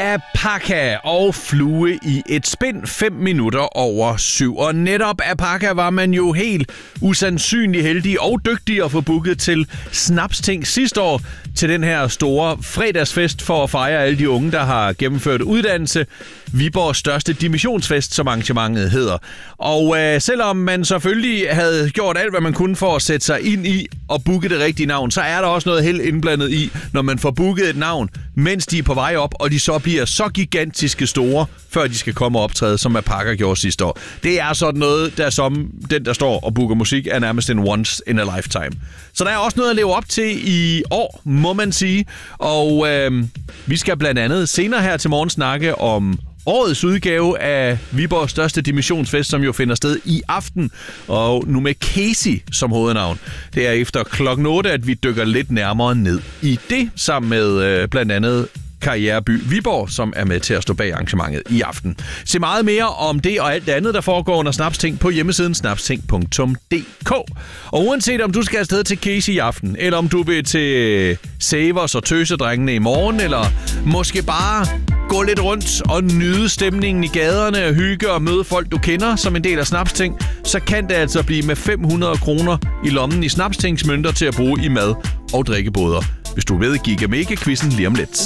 Apaka og Flue i et spind 5 minutter over 7. Og netop Apaka var man jo helt usandsynlig heldig og dygtig at få booket til Snapsting sidste år til den her store fredagsfest for at fejre alle de unge, der har gennemført uddannelse. Viborgs største dimissionsfest, som arrangementet hedder. Og selvom man selvfølgelig havde gjort alt, hvad man kunne for at sætte sig ind i og booke det rigtige navn, så er der også noget held indblandet i, når man får booket et navn, mens de er på vej op, og de så bliver så gigantiske store, før de skal komme og optræde, som Apaka gjorde sidste år. Det er sådan noget, der som den, der står og booker musik, er nærmest en once in a lifetime. Så der er også noget at leve op til i år, må man sige. Og vi skal blandt andet senere her til morgen snakke om årets udgave af Viborgs største dimissionsfest, som jo finder sted i aften, og nu med Casey som hovednavn. Det er efter klokken 8, at vi dykker lidt nærmere ned i det, sammen med blandt andet Karriereby Viborg, som er med til at stå bag arrangementet i aften. Se meget mere om det og alt det andet, der foregår under Snapsting på hjemmesiden snapsting.dk. Og uanset om du skal afsted til Casey i aften, eller om du vil til Savers og Tøsedrengene i morgen, eller måske bare gå lidt rundt og nyde stemningen i gaderne og hygge og møde folk, du kender som en del af Snapsting, så kan det altså blive med 500 kroner i lommen i Snapstings mønter til at bruge i mad og drikkeboder. Hvis du ved Giga Mega-quizzen lige om lidt.